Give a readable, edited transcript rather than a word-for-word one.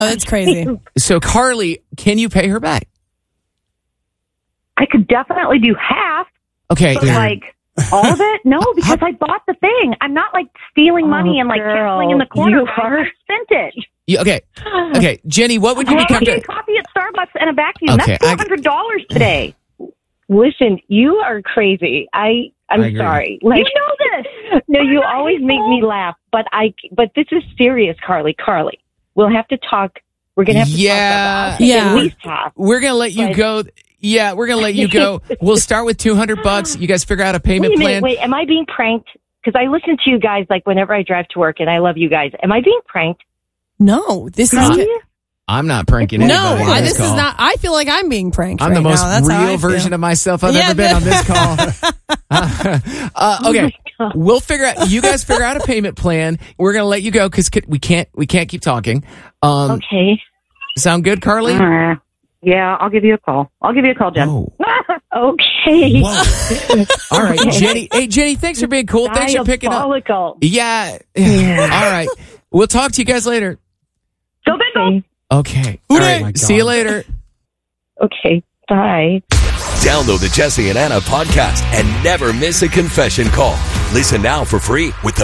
Oh, that's crazy. So, Carly, can you pay her back? I could definitely do half. Okay. But like all of it? No, because I bought the thing. I'm not like stealing money and like canceling in the corner. I spent it. Okay, Jenny, what would you be comfortable? Coffee at Starbucks and a vacuum. Okay, that's $400 today. Listen, you are crazy. I'm sorry. Like, you know this. No, you always make me laugh. But this is serious, Carly. We'll have to talk. We're gonna have to talk about that. At least half. We're gonna let you go. Yeah, we're gonna let you go. We'll start with $200. You guys figure out a payment plan. Wait, am I being pranked? Because I listen to you guys like whenever I drive to work, and I love you guys. Am I being pranked? No, this is. I'm not pranking anybody. No, this is not. I feel like I'm being pranked. I'm the most real version of myself I've ever been on this call. Okay, we'll figure out. You guys figure out a payment plan. We're gonna let you go because we can't keep talking. Okay. Sound good, Carly? Yeah, I'll give you a call. Jen. Oh. Okay. All right, Jenny. Hey, Jenny, thanks for being cool. Thanks for picking up. Yeah. All right. We'll talk to you guys later. Go Bengals. Okay. All right. See you later. Okay. Bye. Download the Jesse and Anna podcast and never miss a confession call. Listen now for free with the